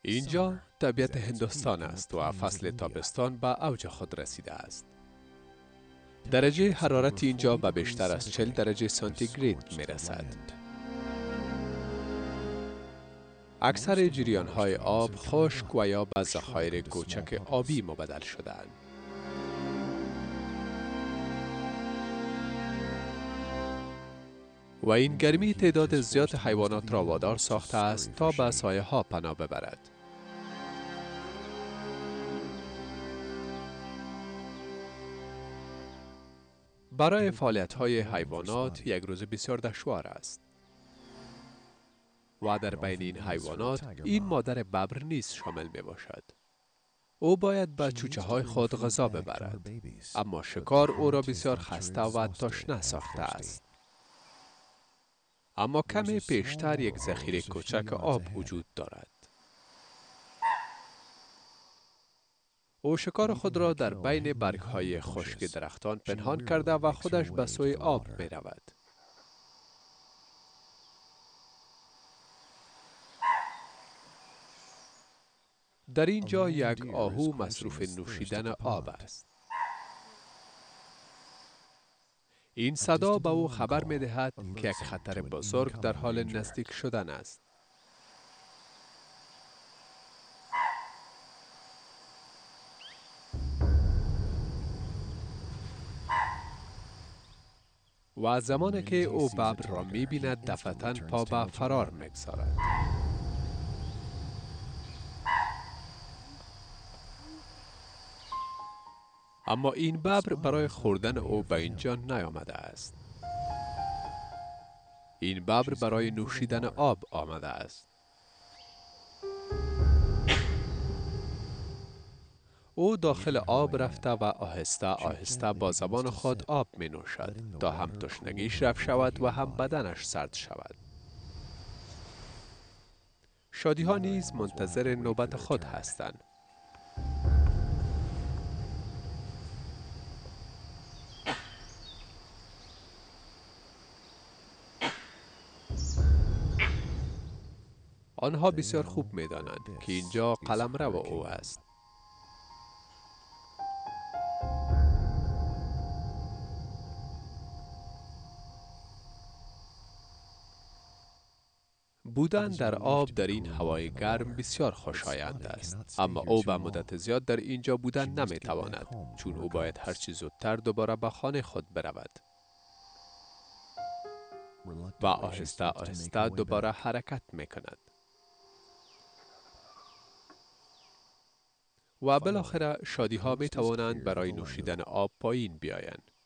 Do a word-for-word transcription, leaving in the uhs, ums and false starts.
اینجا طبیعت هندوستان است و فصل تابستان به اوج خود رسیده است. درجه حرارت اینجا به بیشتر از چهل درجه سانتیگراد می رسد. اکثر جریان‌های آب خشک و یا به ذخایر کوچک آبی مبدل شده‌اند. و این گرمی تعداد زیاد حیوانات را وادار ساخته است تا به سایه ها پناه ببرد. برای فعالیت های حیوانات یک روز بسیار دشوار است. و در بین این حیوانات این مادر ببر نیز شامل می باشد. او باید به چوچه های خود غذا ببرد، اما شکار او را بسیار خسته و تشنه ساخته است. اما کمی پیشتر یک ذخیره کوچک آب وجود دارد. او شکار خود را در بین برگ‌های خشک درختان پنهان کرده و خودش به سوی آب می رود. در اینجا یک آهو مصروف نوشیدن آب است. این صدا به او خبر می دهد که یک خطر بزرگ در حال نزدیک شدن است. و زمانی که او ببر را می بیند دفعتاً پا به فرار می گذارد. اما این ببر برای خوردن او به اینجا نیامده است. این ببر برای نوشیدن آب آمده است. او داخل آب رفته و آهسته آهسته با زبان خود آب می نوشد تا هم تشنگیش رفع شود و هم بدنش سرد شود. شادی ها نیز منتظر نوبت خود هستند. آنها بسیار خوب می دانند که اینجا قلمرو او است. بودن در آب در این هوای گرم بسیار خوشایند است، اما او به مدت زیاد در اینجا بودن نمی تواند، چون او باید هر چیز زودتر دوباره به خانه خود برود و آهسته آهسته دوباره حرکت می کند. و بالاخره شادی ها می توانند برای نوشیدن آب پایین بیایند.